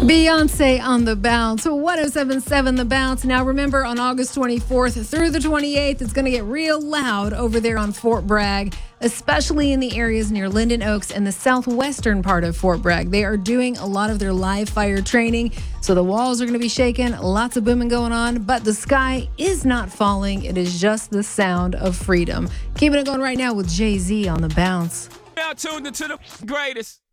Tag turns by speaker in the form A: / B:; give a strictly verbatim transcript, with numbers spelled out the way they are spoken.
A: Beyonce on The Bounce. one oh seven point seven The Bounce. Now remember, on August twenty-fourth through the twenty-eighth, it's going to get real loud over there on Fort Bragg, especially in the areas near Linden Oaks and the southwestern part of Fort Bragg. They are doing a lot of their live fire training, so the walls are going to be shaking, lots of booming going on, but the sky is not falling. It is just the sound of freedom. Keeping it going right now with Jay-Z on The Bounce.
B: Now tuned into the greatest.